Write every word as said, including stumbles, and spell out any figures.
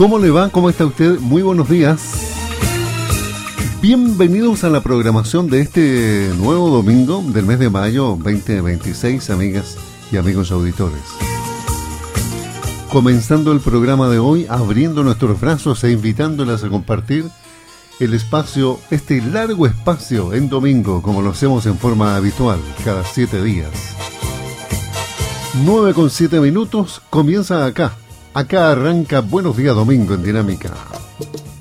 ¿Cómo le va? ¿Cómo está usted? Muy buenos días. Bienvenidos a la programación de este nuevo domingo del mes de mayo veinte veintiséis, amigas y amigos auditores. Comenzando el programa de hoy, abriendo nuestros brazos e invitándolas a compartir el espacio, este largo espacio en domingo, como lo hacemos en forma habitual, cada siete días. nueve con siete minutos, comienza acá. Acá arranca Buenos Días Domingo en Dinámica.